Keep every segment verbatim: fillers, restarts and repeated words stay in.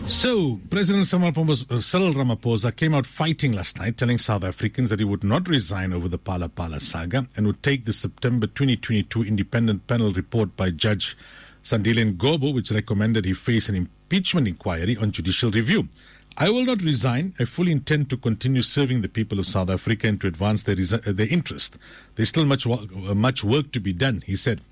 So, President Cyril Ramaphosa came out fighting last night, telling South Africans that he would not resign over the Phala Phala saga and would take the September twenty twenty-two independent panel report by Judge Sandile Ngcobo, which recommended he face an impeachment inquiry on judicial review. I will not resign. I fully intend to continue serving the people of South Africa and to advance their, resi- their interest. There's still much, wo- much work to be done, he said.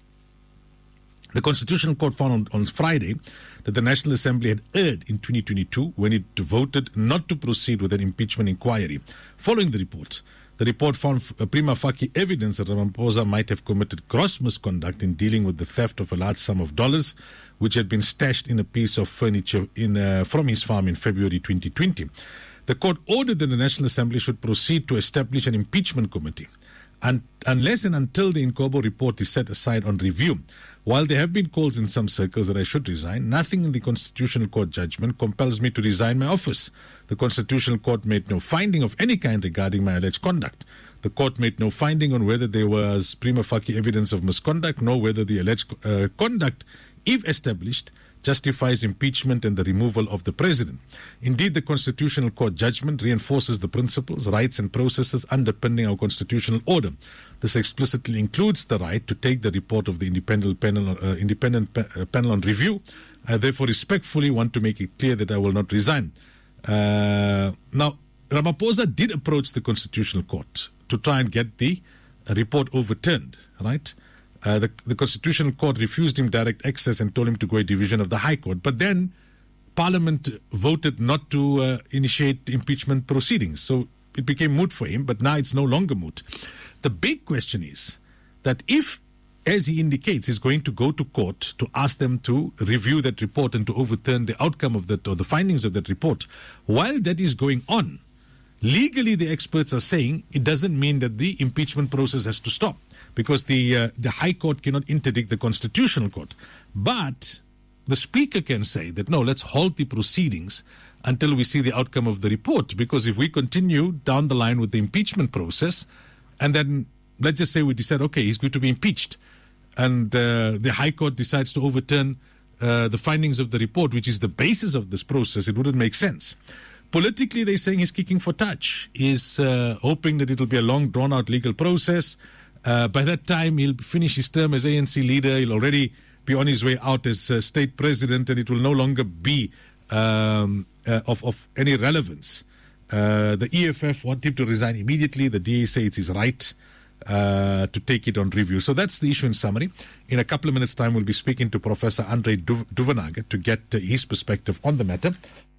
The Constitutional Court found on, on Friday that the National Assembly had erred in twenty twenty-two when it voted not to proceed with an impeachment inquiry. Following the report, the report found prima facie evidence that Ramaphosa might have committed gross misconduct in dealing with the theft of a large sum of dollars, which had been stashed in a piece of furniture in, uh, from his farm in February twenty twenty. The court ordered that the National Assembly should proceed to establish an impeachment committee, and unless and until the Ngcobo report is set aside on review. While there have been calls in some circles that I should resign, nothing in the Constitutional Court judgment compels me to resign my office. The Constitutional Court made no finding of any kind regarding my alleged conduct. The court made no finding on whether there was prima facie evidence of misconduct, nor whether the alleged uh, conduct, if established, justifies impeachment and the removal of the president. Indeed, the Constitutional Court judgment reinforces the principles, rights and processes underpinning our constitutional order. This explicitly includes the right to take the report of the independent panel, uh, independent pa- uh, panel on review. I therefore respectfully want to make it clear that I will not resign. Uh, now, Ramaphosa did approach the Constitutional Court to try and get the uh, report overturned, right? Uh, the, the Constitutional Court refused him direct access and told him to go a division of the High Court. But then Parliament voted not to uh, initiate impeachment proceedings. So it became moot for him, but now it's no longer moot. The big question is that if, as he indicates, he's going to go to court to ask them to review that report and to overturn the outcome of that or the findings of that report, while that is going on, legally the experts are saying it doesn't mean that the impeachment process has to stop, because the uh, the High Court cannot interdict the Constitutional Court. But the Speaker can say that, no, let's halt the proceedings until we see the outcome of the report, because if we continue down the line with the impeachment process, and then let's just say we decide, okay, he's going to be impeached, and uh, the High Court decides to overturn uh, the findings of the report, which is the basis of this process, it wouldn't make sense. Politically, they're saying he's kicking for touch. He's uh, hoping that it'll be a long, drawn-out legal process. Uh, by that time, he'll finish his term as A N C leader. He'll already be on his way out as uh, state president, and it will no longer be um, uh, of, of any relevance. Uh, the E F F want him to resign immediately. The D A say it's his right uh, to take it on review. So that's the issue in summary. In a couple of minutes' time, we'll be speaking to Professor Andre Duvenage to get uh, his perspective on the matter.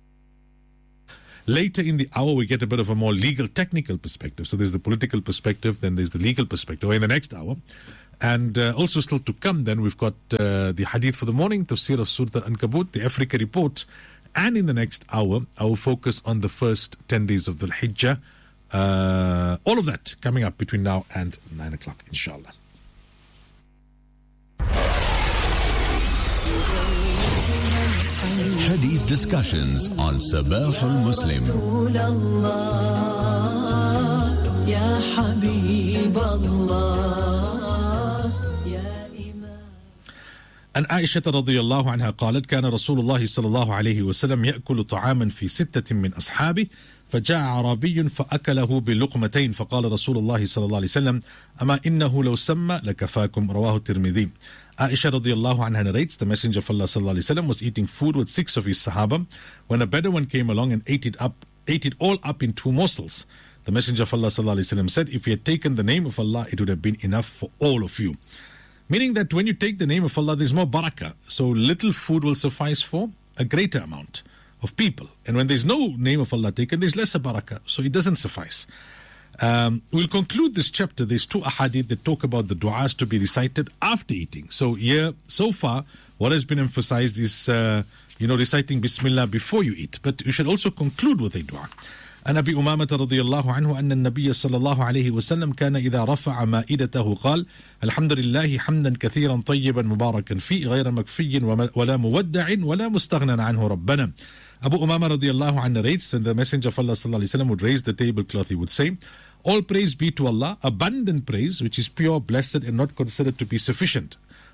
Later in the hour, we get a bit of a more legal, technical perspective. So there's the political perspective, then there's the legal perspective in the next hour. And uh, also still to come, then we've got uh, the Hadith for the morning, Tafsir of Surah Al-Ankabut, the Africa Report. And in the next hour, I will focus on the first ten days of the Hijjah. Uh, all of that coming up between now and nine o'clock, inshallah. Hadith discussions on Sabah al-Muslim. عن عائشة رضي الله عنها قالت كان رسول الله صلى الله عليه وسلم يأكل طعاما في ستة من أصحابه فجاء عربي فأكله بلقمتين فقال رسول الله صلى الله عليه وسلم أما إنه لو سمى لكفاكم رواه الترمذي. Aisha radiallahu anha narrates, the Messenger of Allah sallallahu alaihi wasallam was eating food with six of his Sahaba when a Bedouin came along and ate it up, ate it all up in two morsels. The Messenger of Allah sallallahu alaihi wasallam said, if he had taken the name of Allah, it would have been enough for all of you. Meaning that when you take the name of Allah, there's more barakah. So little food will suffice for a greater amount of people. And when there's no name of Allah taken, there's lesser barakah. So it doesn't suffice. Um, we'll conclude this chapter. There's two ahadith that talk about the du'as to be recited after eating. So here, so far, what has been emphasized is, uh, you know, reciting Bismillah before you eat. But you should also conclude with a dua. عن أبي أمامة رضي الله عنه أن النبي صلى الله عليه وسلم كان إذا رفع مائدته قال الحمد لله حمدا كثيرا طيبا مباركا فيه غير مكفي ولا مودع ولا مستغنى عنه ربنا. Abu Umama radiallahu anhu narrates, and the Messenger of Allah sallallahu alaihi wasallam would raise the tablecloth, he would say, all praise be to Allah, abundant praise, which is pure, blessed, and not considered to be sufficient.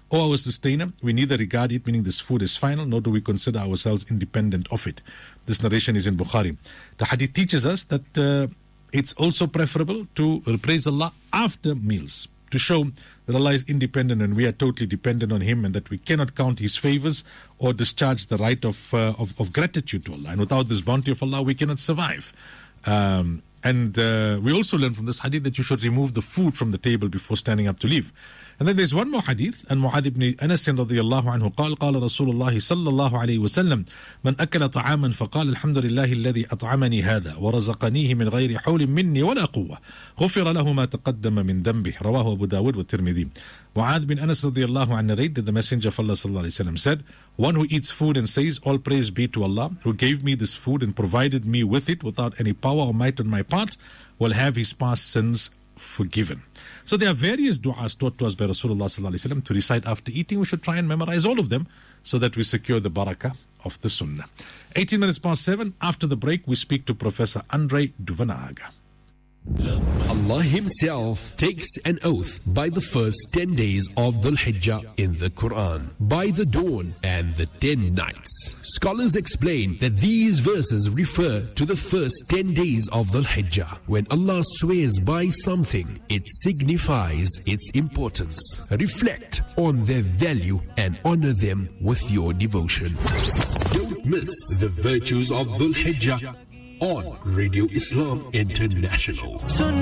O our sustainer, we neither regard it, meaning this food, as final, nor do we consider ourselves independent of it. This narration is in Bukhari. The hadith teaches us that uh, it's also preferable to praise Allah after meals, to show that Allah is independent and we are totally dependent on Him, and that we cannot count His favors or discharge the right of, uh, of, of gratitude to Allah. And without this bounty of Allah, we cannot survive. Um, and uh, we also learn from this hadith that you should remove the food from the table before standing up to leave. And then there's one more hadith, and Mu'adh ibn Anas radiyallahu anhu قال قال رسول الله صلى الله عليه وسلم من أكل طعاما فقال الحمد لله الذي أطعمني هذا ورزقنيه من غير حول مني ولا قوة غفر له ما تقدم من ذنبه رواه أبو داود والترمذي. Mu'adh bin Anas radiyallahu anhu narrated that the Messenger of Allah sallallahu alayhi wa sallam said, one who eats food and says, all praise be to Allah, who gave me this food and provided me with it without any power or might on my part, will have his past sins forgiven. So there are various du'as taught to us by Rasulullah sallallahu alayhi wa sallam to recite after eating. We should try and memorize all of them so that we secure the barakah of the sunnah. eighteen minutes past seven. After the break, we speak to Professor Andre Duvanaga. Allah Himself takes an oath by the first ten days of Dhul Hijjah in the Quran, by the dawn and the ten nights. Scholars explain that these verses refer to the first ten days of Dhul Hijjah. When Allah swears by something, it signifies its importance. Reflect on their value and honor them with your devotion. Don't miss the virtues of Dhul Hijjah on Radio Islam International.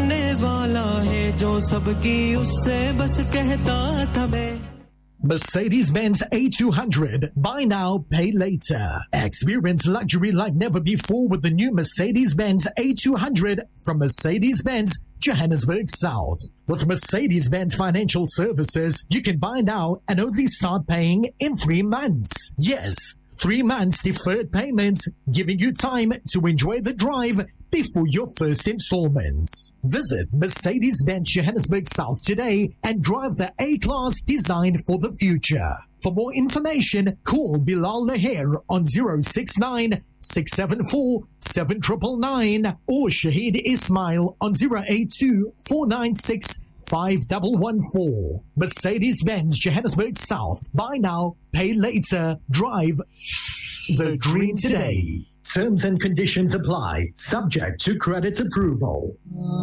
Mercedes-Benz A two hundred. Buy now, pay later. Experience luxury like never before with the new Mercedes-Benz A two hundred from Mercedes-Benz Johannesburg South. With Mercedes-Benz Financial Services, you can buy now and only start paying in three months. Yes, Three months deferred payments, giving you time to enjoy the drive before your first installments. Visit Mercedes-Benz Johannesburg South today and drive the A-Class designed for the future. For more information, call Bilal Laher on zero six nine, six seven four, seven nine nine nine or Shahid Ismail on zero eight two, four nine six, five one one four. Mercedes-Benz Johannesburg South. Buy now, pay later. Drive the dream today. Terms and conditions apply. Subject to credit approval.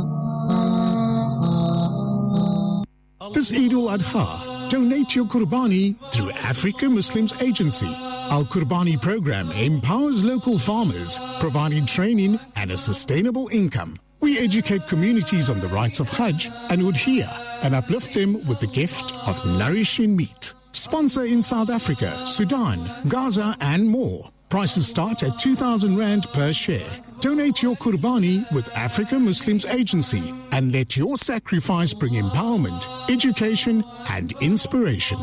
This Eid al-Adha, donate your Qurbani through Africa Muslims Agency. Our Qurbani program empowers local farmers, providing training and a sustainable income. We educate communities on the rights of Hajj and Udhiyah and uplift them with the gift of nourishing meat. Sponsor in South Africa, Sudan, Gaza and more. Prices start at two thousand rand per share. Donate your Qurbani with Africa Muslims Agency and let your sacrifice bring empowerment, education and inspiration.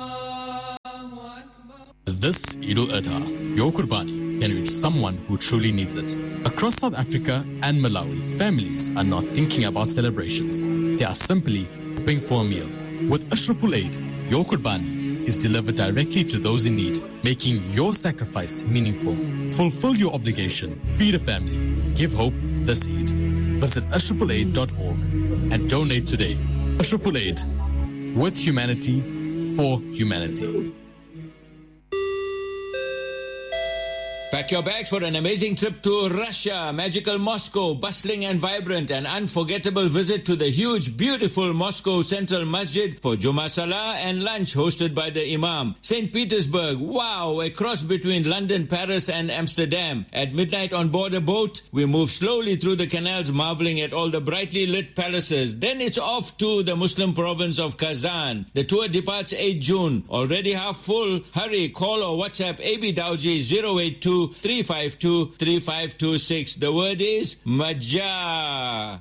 This Eid al-Adha, your Qurbani can reach someone who truly needs it. Across South Africa and Malawi, families are not thinking about celebrations. They are simply hoping for a meal. With Ashraful Aid, your Qurbani is delivered directly to those in need, making your sacrifice meaningful. Fulfill your obligation, feed a family, give hope this Eid. Visit ashraful aid dot org and donate today. Ashraful Aid, with humanity, for humanity. Pack your bags for an amazing trip to Russia, magical Moscow, bustling and vibrant, an unforgettable visit to the huge, beautiful Moscow Central Masjid for Jummah Salah and lunch hosted by the Imam. Saint Petersburg, wow, a cross between London, Paris and Amsterdam. At midnight on board a boat, we move slowly through the canals, marveling at all the brightly lit palaces. Then it's off to the Muslim province of Kazan. The tour departs eighth June. Already half full. Hurry, call or WhatsApp A B Dowji zero eight two, three five two, three five two six. The word is Majah.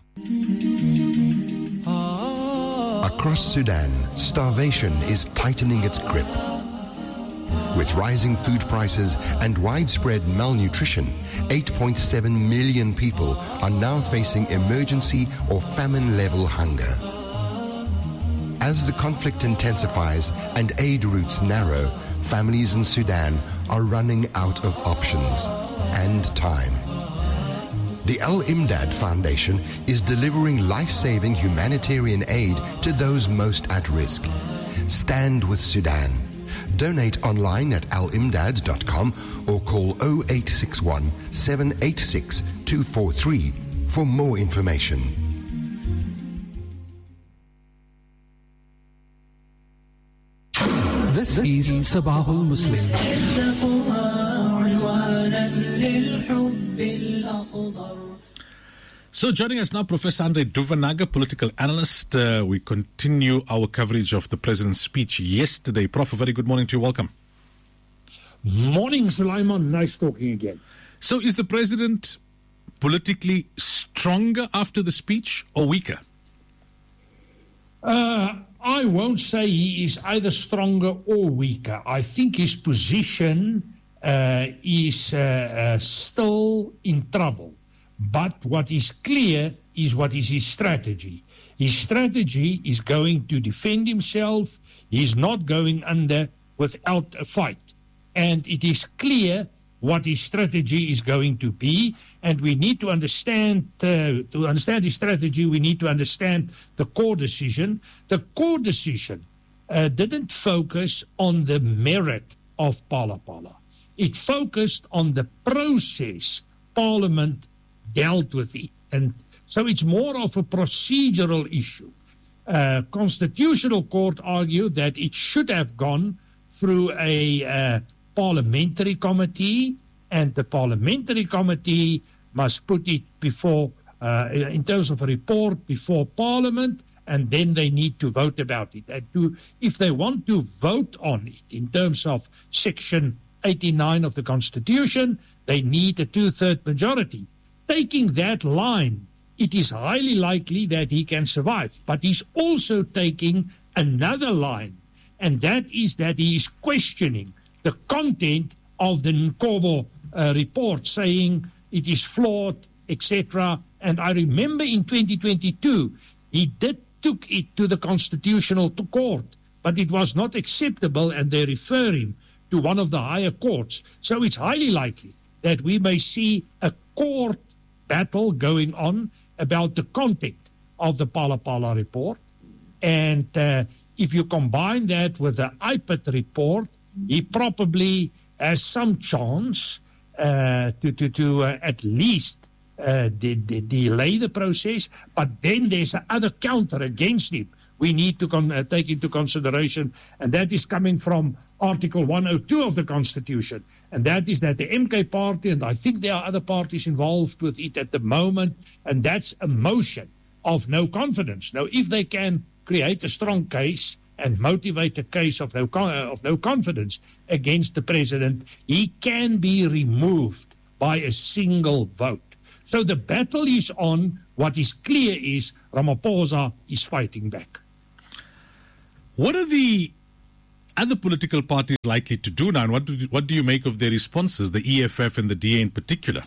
Across Sudan, starvation is tightening its grip. With rising food prices and widespread malnutrition, eight point seven million people are now facing emergency or famine-level hunger. As the conflict intensifies and aid routes narrow, families in Sudan are running out of options and time. The Al-Imdad Foundation is delivering life-saving humanitarian aid to those most at risk. Stand with Sudan. Donate online at al imdad dot com or call oh eight six one, seven eight six, two four three for more information. This is Sabahul Muslim. So joining us now, Professor Andre Duvanaga, political analyst. Uh, we continue our coverage of the President's speech yesterday. Prof, a very good morning to you. Welcome. Morning, Sulaiman. Nice talking again. So is the President politically stronger after the speech or weaker? Uh, I won't say he is either stronger or weaker. I think his position uh, is uh, uh, still in trouble. But what is clear is what is his strategy. His strategy is going to defend himself. He is not going under without a fight. And it is clear what his strategy is going to be. And we need to understand, uh, to understand his strategy, we need to understand the core decision. The core decision uh, didn't focus on the merit of Phala Phala. It focused on the process Parliament dealt with it. And so it's more of a procedural issue. Uh, Constitutional Court argued that it should have gone through a uh, parliamentary committee, and the parliamentary committee must put it before, uh, in terms of a report, before Parliament, and then they need to vote about it. And to, if they want to vote on it in terms of Section eighty-nine of the Constitution, they need a two-third majority. Taking that line, it is highly likely that he can survive. But he's also taking another line, and that is that he is questioning the content of the Nkobo uh, report, saying it is flawed, et cetera. And I remember in twenty twenty-two, he did took it to the Constitutional Court, but it was not acceptable, and they refer him to one of the higher courts. So it's highly likely that we may see a court battle going on about the content of the Phala Phala report. And uh, if you combine that with the I P I D report, he probably has some chance uh, to, to, to uh, at least uh, de- de- delay the process. But then there's another counter against him we need to con- uh, take into consideration, and that is coming from Article one oh two of the Constitution, and that is that the M K party, and I think there are other parties involved with it at the moment, and that's a motion of no confidence. Now, if they can create a strong case and motivate a case of no con- of no confidence against the president, he can be removed by a single vote. So the battle is on. What is clear is Ramaphosa is fighting back. What are the other political parties likely to do now, and what do, what do you make of their responses, the E F F and the D A in particular?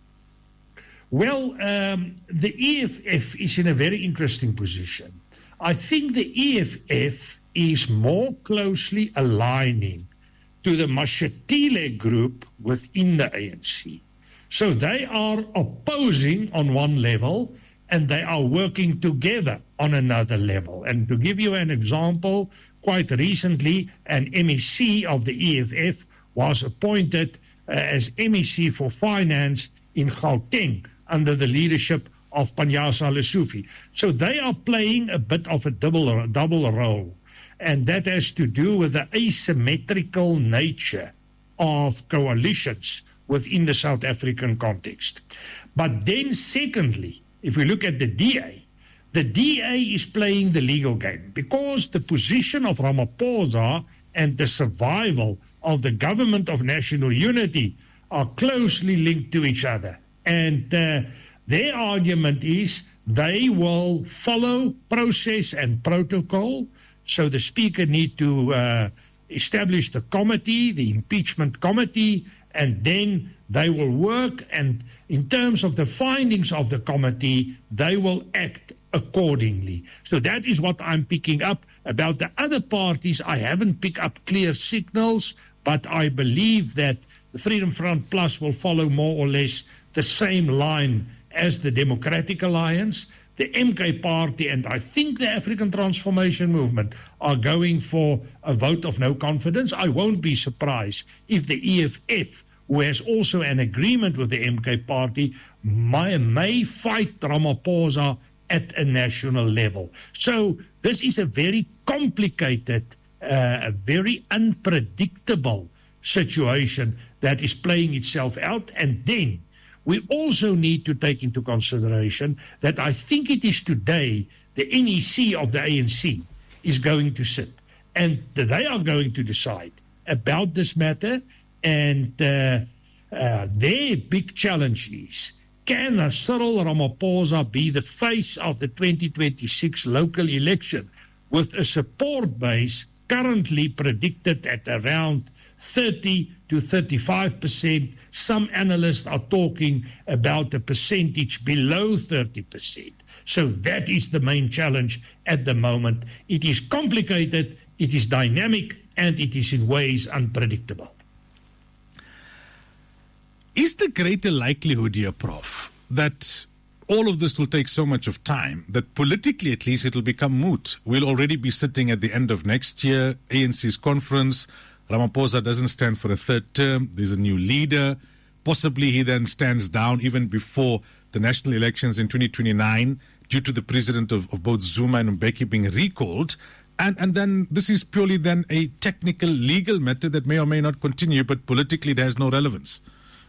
Well, um, the E F F is in a very interesting position. I think the E F F is more closely aligning to the Mashatile group within the A N C. So they are opposing on one level, and they are working together on another level. And to give you an example, quite recently, an M E C of the E F F was appointed uh, as M E C for Finance in Gauteng under the leadership of Panyaza Lesufi. So they are playing a bit of a double, double role. And that has to do with the asymmetrical nature of coalitions within the South African context. But then secondly, if we look at the D A, the D A is playing the legal game because the position of Ramaphosa and the survival of the government of national unity are closely linked to each other. And uh, their argument is they will follow process and protocol. So the speaker need to uh, establish the committee, the impeachment committee, and then they will work, and in terms of the findings of the committee, they will act accordingly. So that is what I'm picking up. About the other parties, I haven't picked up clear signals, but I believe that the Freedom Front Plus will follow more or less the same line as the Democratic Alliance. the M K party and I think the African Transformation Movement are going for a vote of no confidence. I won't be surprised if the E F F, who has also an agreement with the M K party, may, may fight Ramaphosa at a national level. So this is a very complicated, uh, a very unpredictable situation that is playing itself out. And then we also need to take into consideration that I think it is today the N E C of the A N C is going to sit and they are going to decide about this matter. And uh, uh, their big challenge is, can uh, Cyril Ramaphosa be the face of the twenty twenty-six local election with a support base currently predicted at around thirty to thirty-five percent. Some analysts are talking about a percentage below thirty percent. So that is the main challenge at the moment. It is complicated, it is dynamic, and it is in ways unpredictable. Is the greater likelihood here, Professor, that all of this will take so much of time that politically at least it will become moot? We'll already be sitting at the end of next year, A N C's conference. Ramaphosa doesn't stand for a third term. There's a new leader. Possibly he then stands down even before the national elections in twenty twenty-nine due to the president of, of both Zuma and Mbeki being recalled. And, and then this is purely then a technical legal matter that may or may not continue, but politically it has no relevance.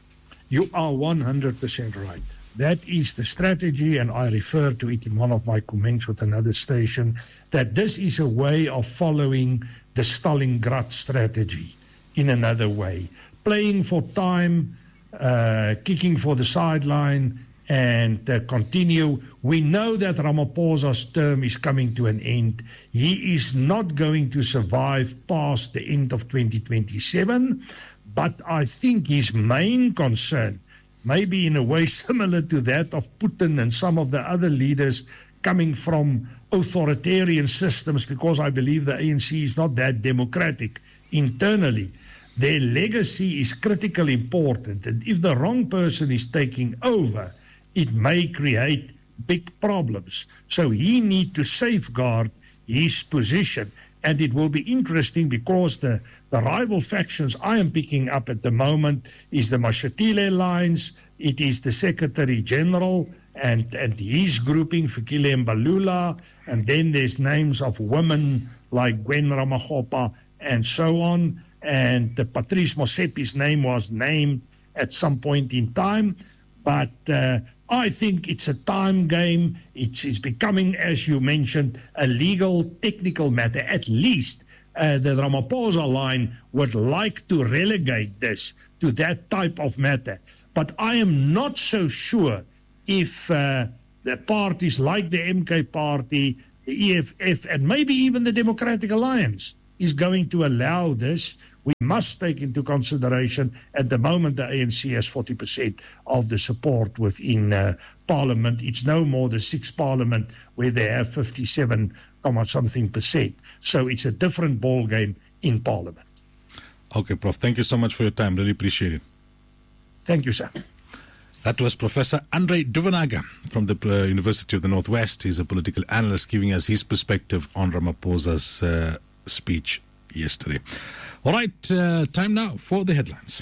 You are one hundred percent right. That is the strategy, and I refer to it in one of my comments with another station, that this is a way of following the Stalingrad strategy in another way. Playing for time, uh, kicking for the sideline, and uh, continue. We know that Ramaphosa's term is coming to an end. He is not going to survive past the end of twenty twenty-seven, but I think his main concern, maybe in a way similar to that of Putin and some of the other leaders coming from authoritarian systems, because I believe the A N C is not that democratic internally. Their legacy is critically important, and if the wrong person is taking over, it may create big problems. So he needs to safeguard his position. And it will be interesting because the, the rival factions I am picking up at the moment is the Mashatile lines, it is the Secretary General and, and his grouping, Fikile Mbalula, and then there's names of women like Gwen Ramagopa and so on. And the Patrice Motsepi's name was named at some point in time. But uh, I think it's a time game. It's, it's becoming, as you mentioned, a legal, technical matter. At least uh, the Ramaphosa line would like to relegate this to that type of matter. But I am not so sure if uh, the parties like the M K party, the E F F, and maybe even the Democratic Alliance is going to allow this. We must take into consideration at the moment the A N C has forty percent of the support within uh, Parliament. It's no more the sixth Parliament where they have fifty-seven comma something percent. So it's a different ball game in Parliament. Okay, Prof. Thank you so much for your time. Really appreciate it. Thank you, sir. That was Professor Andre Duvanaga from the uh, University of the Northwest. He's a political analyst giving us his perspective on Ramaphosa's uh, speech yesterday. All right, uh, time now for the headlines.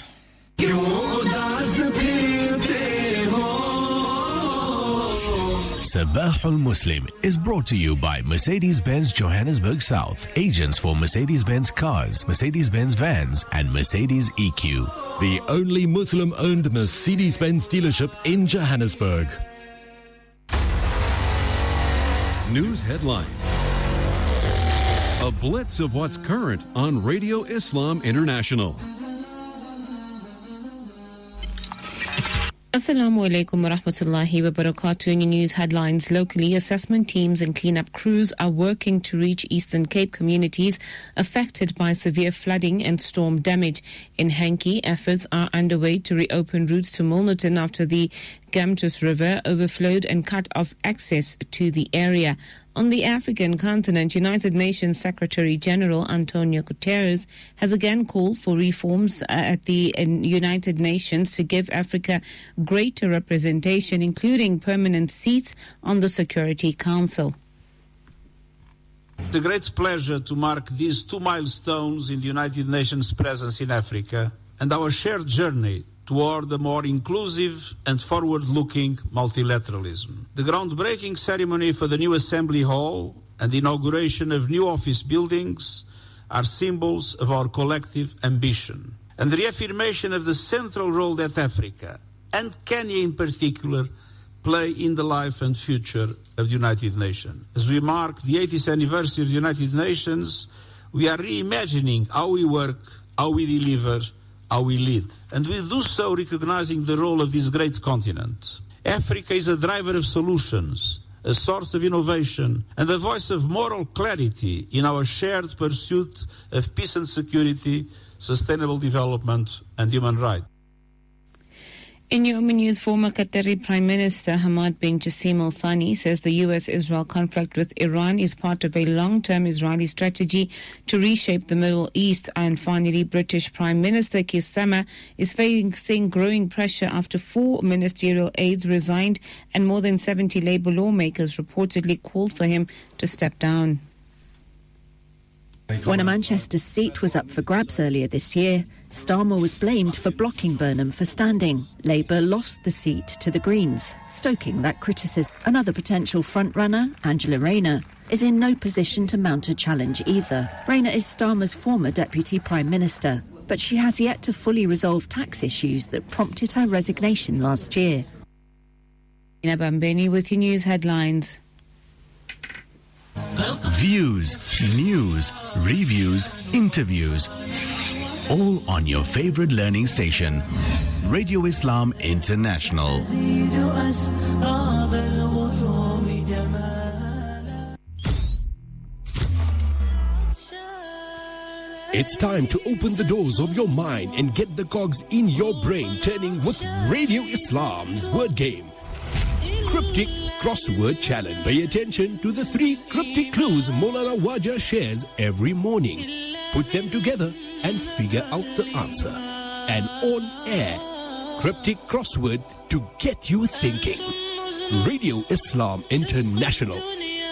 Sabah al-Muslim is brought to you by Mercedes-Benz Johannesburg South, agents for Mercedes-Benz cars, Mercedes-Benz vans, and Mercedes E Q. The only Muslim-owned Mercedes-Benz dealership in Johannesburg. News headlines. A blitz of what's current on Radio Islam International. Assalamu alaikum wa rahmatullahi wa barakatuh. In your news headlines, locally, assessment teams and cleanup crews are working to reach Eastern Cape communities affected by severe flooding and storm damage. In Hanki, efforts are underway to reopen routes to Milnerton after the Gamtus River overflowed and cut off access to the area. On the African continent, United Nations Secretary-General Antonio Guterres has again called for reforms at the United Nations to give Africa greater representation, including permanent seats on the Security Council. It's a great pleasure to mark these two milestones in the United Nations presence in Africa and our shared journey toward a more inclusive and forward-looking multilateralism. The groundbreaking ceremony for the new Assembly Hall and the inauguration of new office buildings are symbols of our collective ambition, and the reaffirmation of the central role that Africa, and Kenya in particular, play in the life and future of the United Nations. As we mark the eightieth anniversary of the United Nations, we are reimagining how we work, how we deliver, how we lead. And we do so recognizing the role of this great continent. Africa is a driver of solutions, a source of innovation, and a voice of moral clarity in our shared pursuit of peace and security, sustainable development, and human rights. In Yomi News, former Qatari Prime Minister Hamad bin Jassim Al Thani says the U S-Israel conflict with Iran is part of a long-term Israeli strategy to reshape the Middle East. And finally, British Prime Minister Keir Starmer is facing growing pressure after four ministerial aides resigned and more than seventy Labour lawmakers reportedly called for him to step down. When a Manchester seat was up for grabs earlier this year, Starmer was blamed for blocking Burnham for standing. Labour lost the seat to the Greens, stoking that criticism. Another potential frontrunner, Angela Rayner, is in no position to mount a challenge either. Rayner is Starmer's former Deputy Prime Minister, but she has yet to fully resolve tax issues that prompted her resignation last year. Ina Bambeni with your news headlines. Views, news, reviews, interviews. All on your favorite learning station, Radio Islam International. It's time to open the doors of your mind and get the cogs in your brain turning with Radio Islam's word game. Cryptic Crossword Challenge. Pay attention to the three cryptic clues Maulana Waja shares every morning. Put them together and figure out the answer. An on-air cryptic crossword to get you thinking. Radio Islam International.